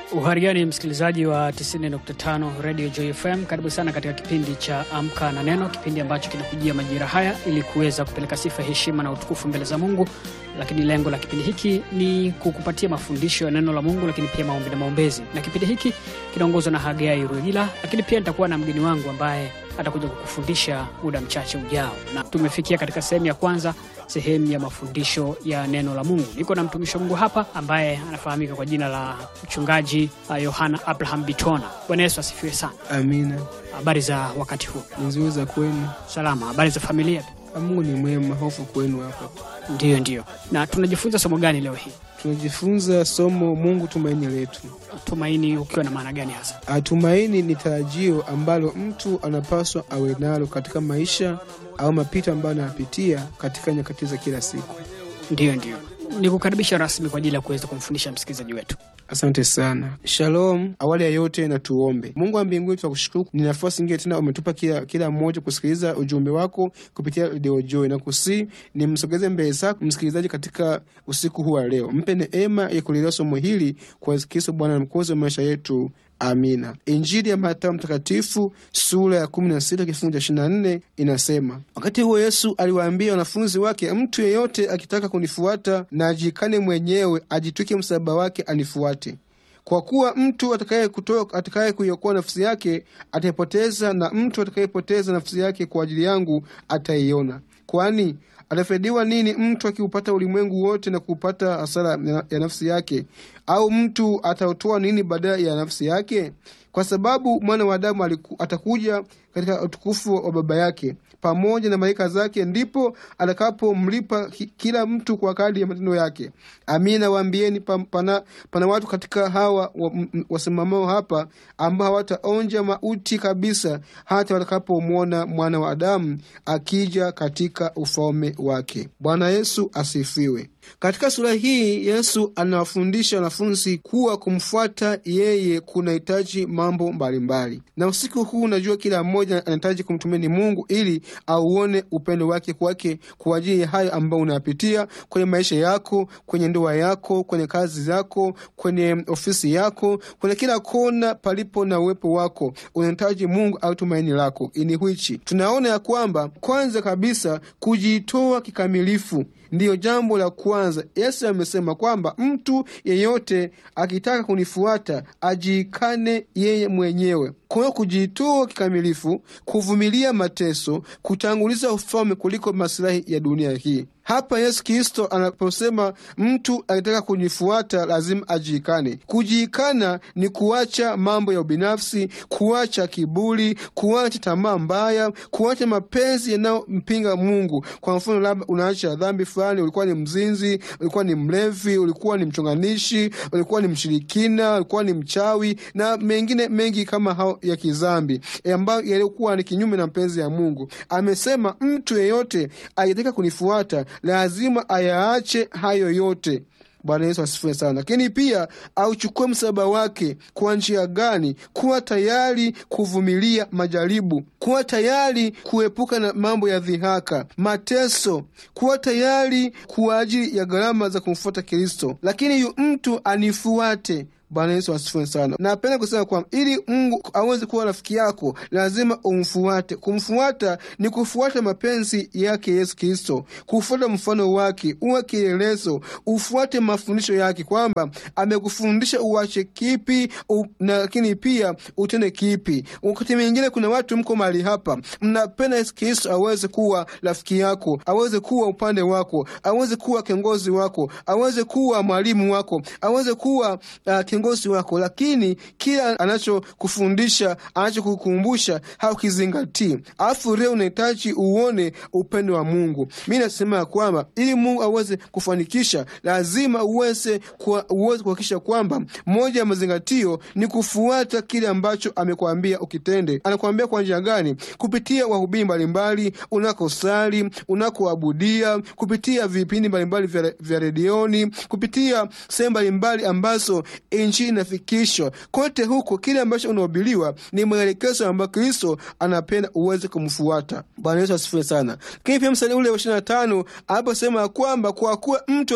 Uharigani msikilizaji wa 90.5 Radio Joy FM, karibu sana katika kipindi cha Amka na Neno, kipindi ambacho kinakujia majira haya ili kuweza kupeleka sifa, heshima na utukufu mbele za Mungu. Lakini lengo la kipindi hiki ni kukupatia mafundisho ya neno la Mungu, lakini pia maombi na maombezi. Na kipindi hiki kinaongozwa na Hagai Ruegila, lakini pia nitakuwa na mgeni wangu ambaye atakuja kukufundisha muda mchache ujao. Na tumefikia katika sehemu ya kwanza, sehemu ya mafundisho ya neno la Mungu. Niko na mtumishi wa Mungu hapa ambaye anafahamika kwa jina la mchungaji Yohana Abraham Bitona. Bwana Yesu asifiwe sana. Amina. Habari za wakati huu? Nzuri za kwenu? Salama. Habari za familia? Mungu ni mwema, hofu kwenu hapa. Ndio. Na tunajifunza somo gani leo hii? Tunajifunza somo Mungu tumaini letu. Tumaini ukiwa na maana gani hasa? Tumaini ni tarajio ambalo mtu anapaswa awe nalo katika maisha au mapito ambayo anapitia katika nyakati za kila siku. Ndio. Nikukaribisha rasmi kwa ajili ya kuweza kumfundisha msikilizaji wetu. Asante sana. Shalom. Awali ya yote na tuombe. Mungu wa mbinguni, tunakushukuru ni nafasi nyingine tena umetupa kila mmoja kusikiliza ujumbe wako kupitia Radio Joy, na ni msogeze mbele zako msikilizaji katika usiku huu wa leo. Mpe neema ya kuelewa somo hili kwa Kristo Bwana na Mwokozi wa maisha yetu. Amina. Injili ya Mathayo mtakatifu sura ya 16 kifungu cha 24 inasema, wakati huo Yesu aliwaambia wanafunzi wake, mtu yeyote akitaka kunifuata na ajikane mwenyewe, ajitwike msalaba wake anifuate. Kwa kuwa mtu atakaye kuiokoa nafsi yake ataipoteza, na mtu atakayepoteza nafsi yake kwa ajili yangu ataiona. Kwani atafaidiwa nini mtu akiupata ulimwengu wote na kupata hasara ya nafsi yake? Au mtu atatoa nini badala ya nafsi yake? Kwa sababu mwana wa Adamu atakuja katika utukufu wa Baba yake pamoja na malaika zake, ndipo atakapomlipa kila mtu kwa kadri ya matendo yake. Amina waambieni, pana watu katika hawa wasimamao hapa ambao hawataonja mauti kabisa hata watakapomwona mwana wa Adamu akija katika ufalme wake. Bwana Yesu asifiwe. Katika sura hii Yesu anawafundisha wanafunzi kuwa kumfuata yeye kunahitaji mambo mbalimbali. Na usiku huu najua kila mmoja anahitaji kumtumaini Mungu ili auone upendo wake kwake kwa ajili ya hayo ambayo unayapitia kwenye maisha yako, kwenye ndoa yako, kwenye kazi zako, kwenye ofisi yako, kwenye kila kona palipo na uwepo wako. Unahitaji Mungu au tumaini lako. Ini hichi tunaona ya kwamba kwanza kabisa kujitoa kikamilifu ndiyo jambo la kwanza. Yesu amesema kwamba mtu yeyote akitaka kunifuata ajikane yeye mwenyewe. Kwa hiyo kujitoa kikamilifu, kuvumilia mateso, kutanguliza ufalme kuliko maslahi ya dunia hii. Hapa Yesu Kristo anaposema mtu akitaka kunifuata lazima ajikane. Kujikana ni kuacha mambo ya ubinafsi, kuacha kiburi, kuacha tamaa mbaya, kuacha mapenzi yanayompinga Mungu. Kwa mfano, labda unaacha dhambi fulani, ulikuwa ni mzinzi, ulikuwa ni mlevi, ulikuwa ni mchonganishi, ulikuwa ni mshirikina, ulikuwa ni mchawi na mengine mengi kama hao ya kizambi ambayo yalikuwa ni kinyume na mapenzi ya Mungu. Amesema mtu yeyote akitaka kunifuata lazima ayaache hayo yote. Bwana Yesu asifiwe sana. Lakini pia auchukue msalaba wake. Kwa njia gani? Kuwa tayari kuvumilia majaribu, kuwa tayari kuepuka na mambo ya dhihaka, mateso, kuwa tayari kwa ajili ya gharama za kumfuata Kristo. Lakini yu mtu anifuate. Bwana Yesu asifiwe sana. Napenda kusema kwamba ili Mungu aweze kuwa rafiki yako lazima umfuate. Kumfuata ni kufuata mapenzi yake Yesu Kristo, kufuata mfano wake, uwe kielelezo, ufuate mafundisho yake kwamba amekufundisha uache kipi lakini pia utende kipi. Wakati mwingine kuna watu mko mahali hapa mnapenda Yesu Kristo aweze kuwa rafiki yako, aweze kuwa upande wako, aweze kuwa kiongozi wako, aweze kuwa mwalimu wako, aweze kuwa kiongozi wako, lakini kila anachokufundisha, anachokukumbusha haukizingatii. Alafu leo unahitaji uone upendo wa Mungu. Mimi nasema kwamba ili Mungu aweze kufanikisha lazima uweze kuhakikisha kwamba moja ya mazingatio ni kufuata kile ambacho amekwambia ukitende. Anakuambia kwa njia gani? Kupitia wahubiri mbalimbali, unakosali, unakoabudia, kupitia vipindi mbalimbali vya redioni, kupitia sehemu mbalimbali ambazo injili inafikishwa. Kote huko kile ambacho unahubiriwa ni maelekezo ambayo Kristo anapenda uweze kumfuata. Bwana Yesu asifiwe sana. Lakini pia mstari ule wa 25 hapo sema kwamba kwa kuwa mtu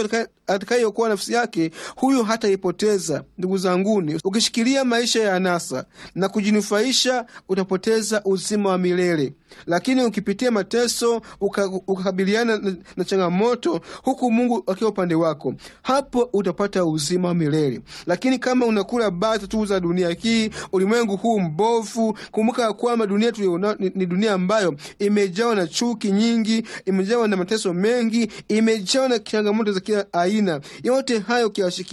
atakayeokoa nafsi yake, huyo hataipoteza. Ndugu zanguni, ukishikilia maisha ya anasa na kujinufaisha, utapoteza uzima wa milele. Lakini ukipitia mateso, ukakabiliana na changamoto, huku Mungu akiwa upande wako, hapo utapata uzima wa milele. Lakini kama unakula bata tu za dunia hii, ulimwengu huu mbovu, kumbuka kwamba dunia tuliona ni dunia ambayo imejawa na chuki nyingi, imejawa na mateso mengi, imejawa na changamoto za kila aina. Yote hayo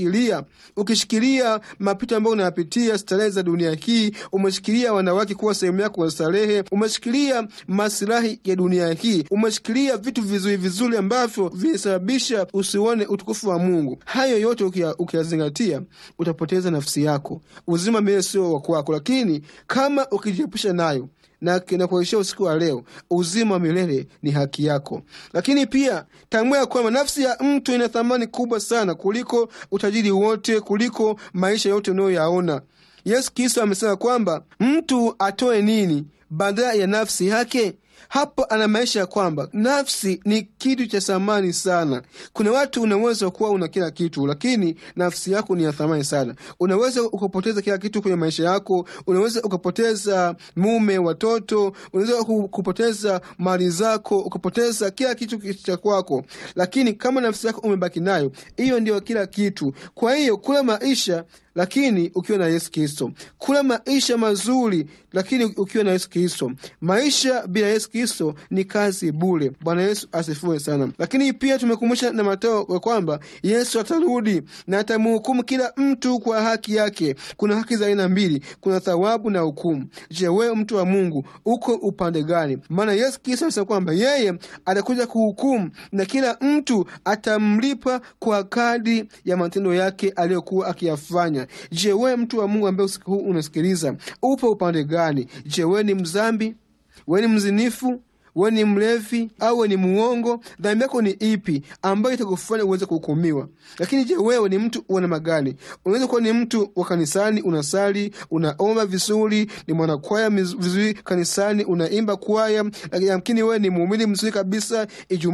ukishikilia mapito ambayo unayapitia, starehe za dunia hii, umeshikilia wanawake kuwa sehemu yako ya starehe, umeshikilia maslahi ya dunia hii, umeshikilia vitu vizuri ambavyo vinasababisha usione utukufu wa Mungu, hayo yote ukiyazingatia, utapoteza nafsi yako. Uzima milele sio wa kwako. Lakini kama ukijiepusha nayo na kuishia usiku wa leo, uzima milele ni haki yako. Lakini pia tambua kwamba nafsi ya mtu ina thamani kubwa sana kuliko utajiri wote, kuliko maisha yote unayoyaona. Yesu Kristo amesema kwamba mtu atoe nini badala ya nafsi yake? Hapo anamaanisha kwamba nafsi ni kitu cha thamani sana. Kuna watu unaweza kuwa una kila kitu, lakini nafsi yako ni ya thamani sana. Unaweza ukapoteza kila kitu kwenye maisha yako, unaweza ukapoteza mume, watoto, unaweza kupoteza mali zako, ukapoteza kila kitu cha kwako, lakini kama nafsi yako umebaki nayo, hiyo ndio kila kitu. Kwa hiyo kula maisha lakini ukiwa na Yesu Kristo, kula maisha mazuri lakini ukiwa na Yesu Kristo. Maisha bila Yesu Kristo ni kazi bure. Bwana Yesu asifiwe sana. Lakini pia tumekumbusha na Mateo kwamba Yesu atarudi na atamhukumu kila mtu kwa haki yake. Kuna haki za aina mbili, kuna thawabu na hukumu. Je, wewe mtu wa Mungu uko upande gani? Maana Yesu Kristo anasema kwamba yeye atakuja kuhukumu na kila mtu atamlipa kwa kadri ya matendo yake aliyokuwa akiyafanya. Je, wewe mtu wa Mungu ambaye usiku huu unasikiliza, upo upande gani? Je, wewe ni mzambi? Wewe ni mzinifu? Wewe ni mlevi? Au wewe ni muongo? Dhambi yako ni ipi ambayo itakufanya uweze kuhukumiwa? Lakini je, wewe ni mtu wa namna gani? Unaweza kuwa ni mtu wa kanisani, unasali, unaomba vizuri, ni mwanakwaya vizuri kanisani, unaimba kwaya, lakini wewe ni muumini mzuri kabisa,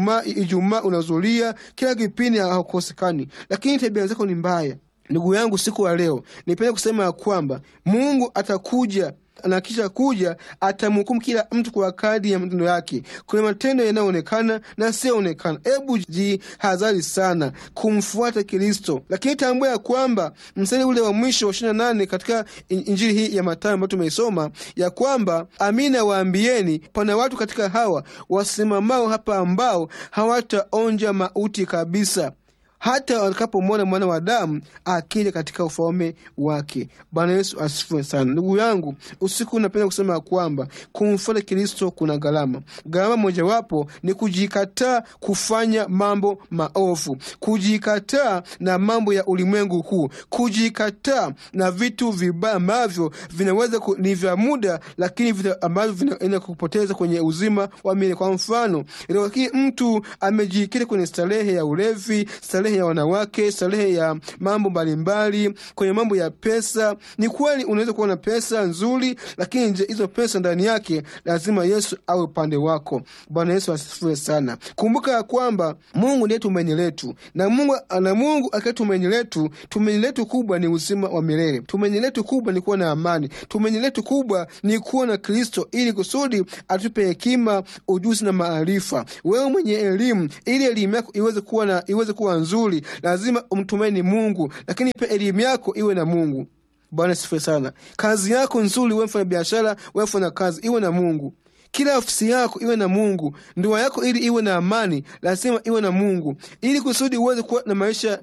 Ijumaa unazulia, kila kipindi haukosekani, lakini tabia zako ni mbaya. Ndugu yangu, siku wa leo nipende kusema ya kwamba Mungu atakuja, na kisha kuja atamhukumu kila mtu kwa kadri ya matendo yake. Kuna matendo yanayoonekana na yasiyoonekana. Hebu jihadhari sana kumfuata Kristo. Lakini tambua ya kwamba mstari ule wa mwisho wa 28 katika Injili hii ya Mathayo ambayo tumeisoma, ya kwamba amina waambieni, pana watu katika hawa wasimamao hapa ambao hawataonja mauti kabisa, hata watakapomwona Mwana wa Adamu akija katika ufalme wake. Bwana Yesu asifiwe sana. Ndugu yangu, usiku napenda kusema kwamba kumfuata Kristo kuna gharama. Gharama mojawapo ni kujikataa kufanya mambo maovu, kujikataa na mambo ya ulimwengu huu, kujikataa na vitu vibaya ambavyo vinaweza ni vya muda, lakini vitu ambavyo vinaenda kupoteza kwenye uzima wa milele. Kwa mfano, leo hii mtu amejikita kwenye starehe ya ulevi, starehe ya wanawake, starehe ya mambo mbalimbali, kwenye mambo ya pesa. Ni kweli unaweza kuwa na pesa nzuri, lakini je, hizo pesa ndani yake lazima Yesu awe upande wako. Bwana Yesu asifiwe sana. Kumbuka ya kwamba Mungu ndiye tumaini letu, na Mungu akiwa tumaini letu, tumaini letu kubwa ni uzima wa milele. Tumaini letu kubwa ni kuwa na amani. Tumaini letu kubwa ni kuwa na Kristo, ili kusudi atupe hekima, ujuzi na maarifa. Wewe mwenye elimu, ili elimu yako iweze kuwa nzuri, lazima umtumaini Mungu, lakini pia elimu yako iwe na Mungu. Bwana sifiwe sana. Kazi yako nzuri, wewe mfanya biashara, wewe mfanya kazi, iwe na Mungu. Kila ofisi yako iwe na Mungu. Ndoa yako ili iwe na amani, lazima iwe na Mungu. Ili kusudi uweze kuwa na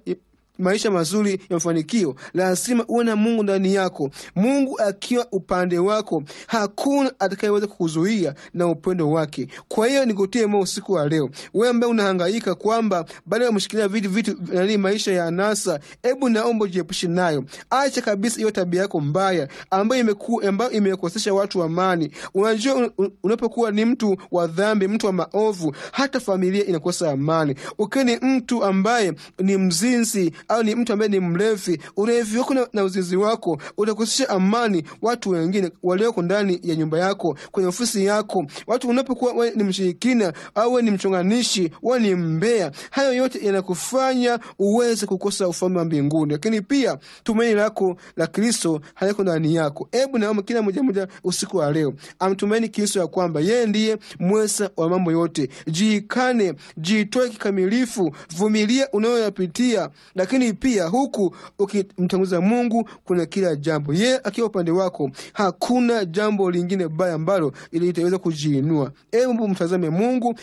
maisha mazuri ya mafanikio, lazima uwe na Mungu ndani yako. Mungu akiwa upande wako, hakuna atakayeweza kukuzuia na upendo wake. Kwa hiyo nikutie moyo usiku wa leo, wewe ambaye unahangaika kwamba bado umeshikilia vitu maisha ya anasa, hebu naomba jiepushe nayo. Acha kabisa hiyo tabia yako mbaya ambayo imekosesha watu amani. Unajua, unapokuwa ni mtu wa dhambi, mtu wa maovu, hata familia inakosa amani. Ukiwa ni mtu ambaye ni mzinzi, au ni mtu ambaye ni mlevi, ulevi wako na uzinzi wako utakosesha amani watu wengine walioko ndani ya nyumba yako, kwenye ofisi yako. Watu unapokuwa wewe ni mshirikina au wewe ni mchonganishi, wewe ni mbea, hayo yote yanakufanya uweze kukosa ufalme wa mbinguni. Lakini pia tumaini lako la Kristo haliko ndani yako. Hebu naomba kila mmoja usiku wa leo amtumaini Kristo ya kwamba yeye ndiye mweza wa mambo yote. Jikane, jitoe kikamilifu, vumilia unayoyapitia, lakini pia huku ukimtanguza Mungu kuna kila jambo. Yeye akiwa upande wako, hakuna jambo lingine baya ambalo ili itaweza kujiinua. Hebu mtazame Mungu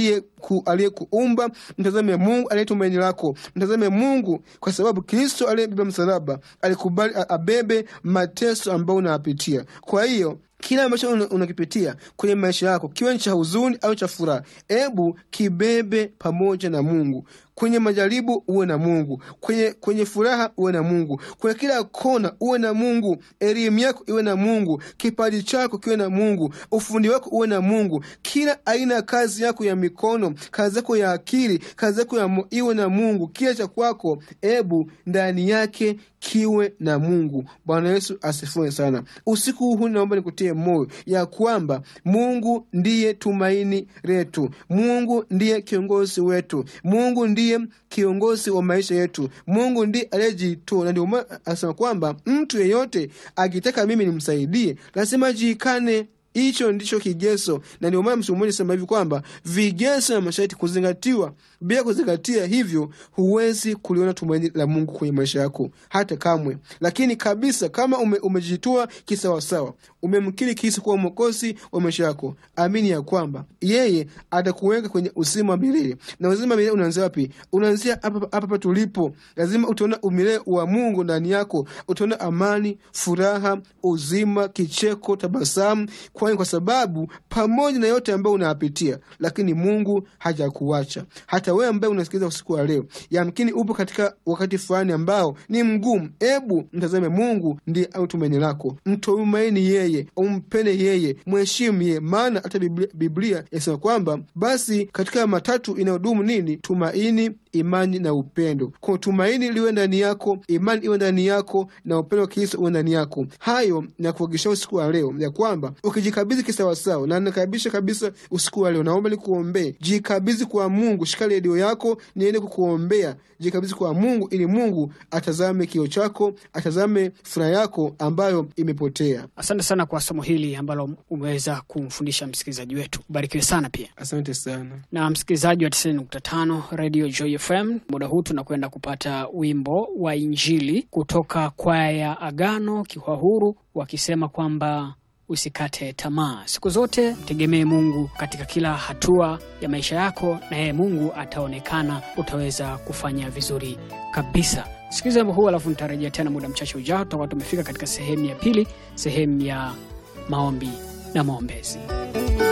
aliyekuumba, mtazame Mungu aliyetumaini lako, mtazame Mungu kwa sababu Kristo aliyebeba msalaba alikubali abebe mateso ambayo unayapitia. Kwa hiyo kila ambacho unakipitia kwenye maisha yako, kiwe cha huzuni au cha furaha, hebu kibebe pamoja na Mungu. Kwenye majaribu uwe na Mungu, kwenye furaha uwe na Mungu, kwenye kila kona uwe na Mungu. Elimu yako iwe na Mungu, kipaji chako kiwe na Mungu, ufundi wako uwe na Mungu, kila aina ya kazi yako ya mikono, kazi yako ya akili, kazi yako ya iwe na Mungu. Kila cha kwako hebu ndani yake kiwe na Mungu. Bwana Yesu asifiwe sana. Usiku huu naomba nikutie moyo ya kwamba Mungu ndiye tumaini letu, Mungu ndiye kiongozi wetu, Mungu ndiye kiongozi wa maisha yetu, Mungu ndiye aliyejitoa. Na ndio maana anasema kwamba mtu yeyote akitaka mimi nimsaidie lazima jikane. Hicho ndicho kigezo. Na ndio maana msomo mmoja sema hivi kwamba vigezo na masharti kuzingatiwa. Bila kuzingatia hivyo huwezi kuliona tumaini la Mungu kwenye maisha yako hata kamwe. Lakini kabisa kama umejitoa kisawasawa, umemkiri Kristo kuwa mwokozi wa maisha yako, amini ya kwamba yeye atakuweka kwenye uzima wa milele. Na uzima wa milele unaanzia wapi? Unaanzia hapa tulipo. Lazima utaona umilele wa Mungu ndani yako, utaona amani, furaha, uzima, kicheko, tabasamu. Kwa sababu pamoja na yote ambayo unayapitia, lakini Mungu hajakuacha. Hata wewe ambaye unasikiliza usiku wa leo, yamkini upo katika wakati fulani ambao ni mgumu, hebu mtazame Mungu ndiye tumaini lako. Mtumaini yeye, umpende yeye, mheshimu yeye. Maana hata Biblia inasema kwamba basi katika matatu inayodumu nini? Tumaini, imani na upendo. Kwa tumaini liwe ndani yako, imani iwe ndani yako, na upendo wa Kristo uwe ndani yako. Hayo na kuhakikisha usiku wa leo ya kwamba ukijikabidhi kisawasawa, na nakabisha kabisa usiku wa leo naomba nikuombee. Jikabidhi kwa Mungu, shika redio yako niende kukuombea. Jikabidhi kwa Mungu ili Mungu atazame kio chako, atazame furaha yako ambayo imepotea. Asante sana kwa somo hili ambalo umeweza kumfundisha msikilizaji wetu. Barikiwe sana pia. Asante sana. Na msikilizaji wa 90.5 Radio Joy FM, muda huu tunakwenda kupata wimbo wa Injili kutoka kwaya ya Agano Kihwahuru wakisema kwamba usikate tamaa. Siku zote tegemee Mungu katika kila hatua ya maisha yako, na yeye Mungu ataonekana, utaweza kufanya vizuri kabisa. Sikiliza wimbo huu alafu nitarejea tena muda mchache ujao. Tutakuwa tumefika katika sehemu ya pili, sehemu ya maombi na maombezi.